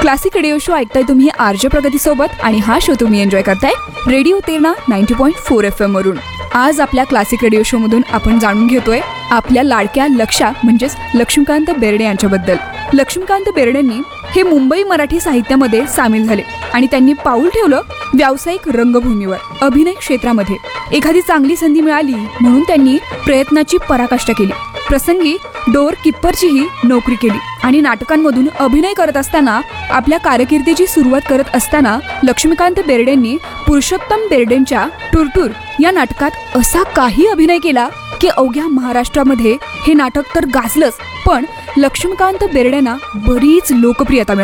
Classic radio show ऐकताय तुम्ही RJ प्रगती सोबत आणि हा शो तुम्ही एन्जॉय करताय रेडिओ तेरणा 90.4 FM वरून. आज आपल्या क्लासिक रेडिओ शो मधून आपण जाणून घेतोय आपल्या लाडक्या लक्षा म्हणजेच लक्ष्मीकांत बेर्डे यांच्याबद्दल. लक्ष्मीकांत बेर्डेंनी हे मुंबई मराठी साहित्यामध्ये सामील झाले आणि त्यांनी पाऊल ठेवलं व्यावसायिक रंगभूमीवर. अभिनय क्षेत्रामध्ये एखादी चांगली संधी मिळाली म्हणून त्यांनी प्रयत्नाची पराकाष्ठा केली. प्रसंगी डोर किप्परचीही नोकरी केली आणि नाटकांमधून अभिनय करत असताना आपल्या कारकिर्दीची सुरुवात करत असताना लक्ष्मीकांत बेर्डेंनी पुरुषोत्तम बेर्डेंच्या टुरटूर या नाटकात असा काही अभिनय केला की अवघ्या महाराष्ट्रामध्ये हे नाटक तर गाजलंच, पण लक्ष्मीकांत बेर्डेंना बरीच लोकप्रियता मिळाली.